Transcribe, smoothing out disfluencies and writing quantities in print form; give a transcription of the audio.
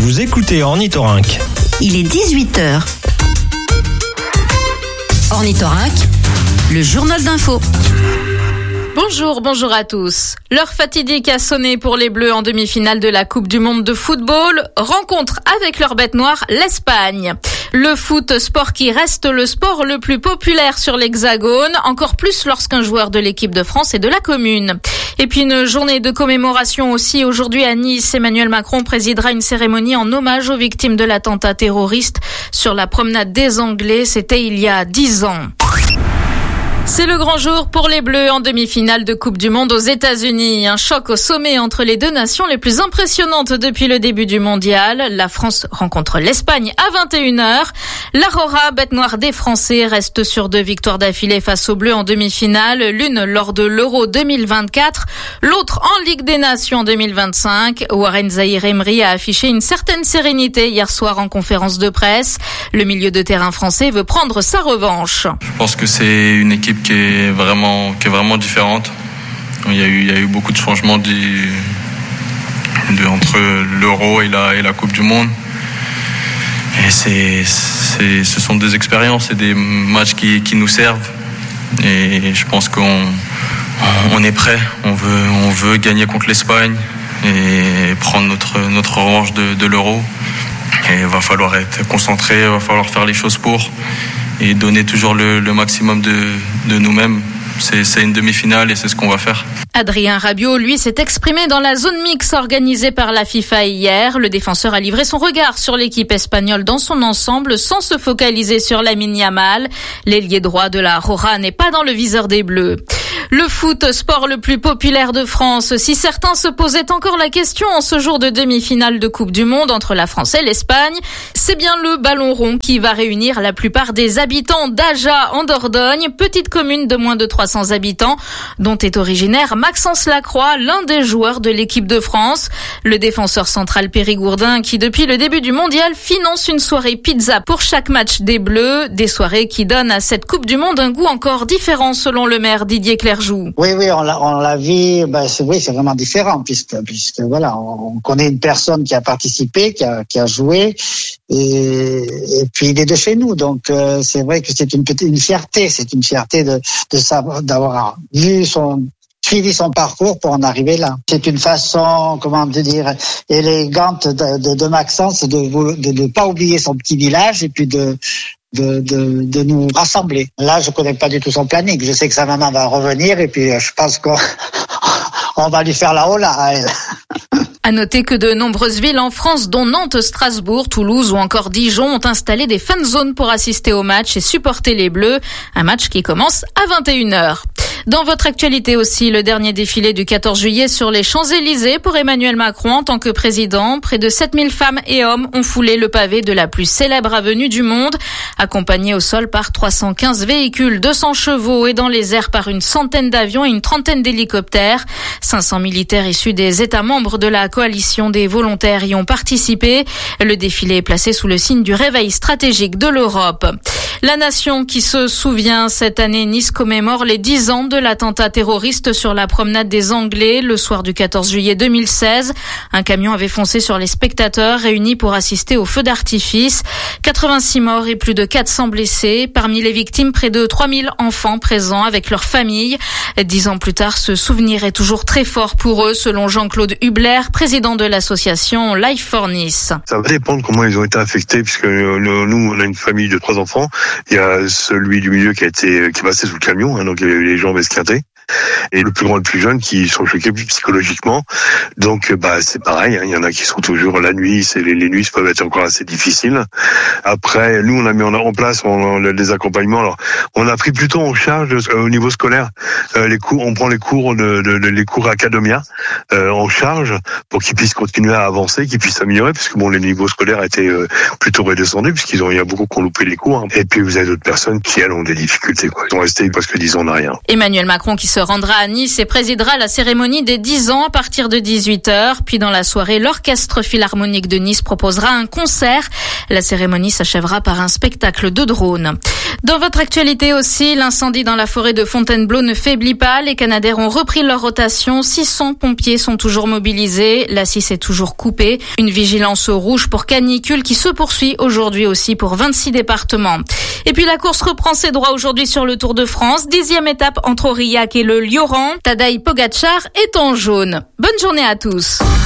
Vous écoutez Ornithorynque. Il est 18h. Ornithorynque, le journal d'info. Bonjour à tous. L'heure fatidique a sonné pour les Bleus en demi-finale de la Coupe du Monde de football. Rencontre avec leur bête noire, l'Espagne. Le foot, sport qui reste le sport le plus populaire sur l'Hexagone, encore plus lorsqu'un joueur de l'équipe de France est de la commune. Et puis une journée de commémoration aussi aujourd'hui à Nice. Emmanuel Macron présidera une cérémonie en hommage aux victimes de l'attentat terroriste sur la promenade des Anglais. C'était il y a 10 ans. C'est le grand jour pour les Bleus en demi-finale de Coupe du Monde aux États-Unis. Un choc au sommet entre les deux nations les plus impressionnantes depuis le début du mondial. La France rencontre l'Espagne à 21h. L'Aurora, bête noire des Français, reste sur 2 victoires d'affilée face aux Bleus en demi-finale. L'une lors de l'Euro 2024, l'autre en Ligue des Nations 2025. Warren Zaïre-Emery a affiché une certaine sérénité hier soir en conférence de presse. Le milieu de terrain français veut prendre sa revanche. Je pense que c'est une équipe qui est vraiment différente. Il y a eu beaucoup de changements entre l'Euro et la Coupe du Monde. Et ce sont des expériences et des matchs qui nous servent. Et je pense qu'on est prêt. On veut gagner contre l'Espagne et prendre notre revanche de l'Euro. Et il va falloir être concentré, il va falloir faire les choses pour et donner toujours le maximum de nous-mêmes. C'est une demi-finale et c'est ce qu'on va faire. Adrien Rabiot, lui, s'est exprimé dans la zone mixte organisée par la FIFA hier. Le défenseur a livré son regard sur l'équipe espagnole dans son ensemble sans se focaliser sur Lamine Yamal. L'ailier droit de la Aurora n'est pas dans le viseur des Bleus. Le foot, sport le plus populaire de France. Si certains se posaient encore la question en ce jour de demi-finale de Coupe du Monde entre la France et l'Espagne, c'est bien le ballon rond qui va réunir la plupart des habitants d'Aja en Dordogne, petite commune de moins de 300 habitants, dont est originaire Maxence Lacroix, l'un des joueurs de l'équipe de France. Le défenseur central périgourdin qui, depuis le début du mondial, finance une soirée pizza pour chaque match des Bleus. Des soirées qui donnent à cette Coupe du Monde un goût encore différent selon le maire Didier Clergeau. Oui, on l'a vu. C'est vraiment différent puisque voilà, on connaît une personne qui a participé, qui a joué, et puis il est de chez nous. Donc c'est vrai que c'est une fierté. C'est une fierté de savoir, d'avoir suivi son parcours pour en arriver là. C'est une façon, élégante de Maxence de ne pas oublier son petit village et puis de nous rassembler. Là, je connais pas du tout son planning. Je sais que sa maman va revenir et puis je pense qu'on va lui faire la hola à elle. À noter que de nombreuses villes en France, dont Nantes, Strasbourg, Toulouse ou encore Dijon, ont installé des fan zones pour assister au match et supporter les Bleus. Un match qui commence à 21h. Dans votre actualité aussi, le dernier défilé du 14 juillet sur les Champs-Élysées pour Emmanuel Macron en tant que président. Près de 7000 femmes et hommes ont foulé le pavé de la plus célèbre avenue du monde, accompagnés au sol par 315 véhicules, 200 chevaux et dans les airs par une centaine d'avions et une trentaine d'hélicoptères. 500 militaires issus des États membres de la coalition des volontaires y ont participé. Le défilé est placé sous le signe du réveil stratégique de l'Europe. La nation qui se souvient, cette année, Nice commémore les 10 ans de l'attentat terroriste sur la promenade des Anglais le soir du 14 juillet 2016. Un camion avait foncé sur les spectateurs réunis pour assister au feu d'artifice. 86 morts et plus de 400 blessés. Parmi les victimes, près de 3000 enfants présents avec leurs familles. 10 ans plus tard, ce souvenir est toujours très fort pour eux, selon Jean-Claude Hubler, président de l'association Life for Nice. Ça va dépendre comment ils ont été affectés, puisque nous, on a une famille de 3 enfants. Il y a celui du milieu qui est passé sous le camion, donc il y a eu les jambes esquintées. Et le plus grand et le plus jeune qui sont choqués psychologiquement. Donc c'est pareil, il y en a qui sont toujours la nuit, les nuits peuvent être encore assez difficiles. Après, nous on a mis en place des accompagnements. Alors, on a pris plutôt en charge au niveau scolaire les cours, on prend les cours les cours Academia en charge pour qu'ils puissent continuer à avancer, qu'ils puissent s'améliorer, puisque les niveaux scolaires étaient plutôt redescendus, il y a beaucoup qui ont loupé les cours. Et puis vous avez d'autres personnes qui elles ont des difficultés, Ils sont restés presque 10 ans en arrière. Emmanuel Macron qui se se rendra à Nice et présidera la cérémonie des 10 ans à partir de 18h. Puis dans la soirée, l'Orchestre Philharmonique de Nice proposera un concert. La cérémonie s'achèvera par un spectacle de drones. Dans votre actualité aussi, l'incendie dans la forêt de Fontainebleau ne faiblit pas. Les Canadaires ont repris leur rotation. 600 pompiers sont toujours mobilisés. La 6 est toujours coupée. Une vigilance rouge pour canicule qui se poursuit aujourd'hui aussi pour 26 départements. Et puis la course reprend ses droits aujourd'hui sur le Tour de France. 10e étape entre Aurillac et le Lioran. Tadej Pogačar est en jaune. Bonne journée à tous.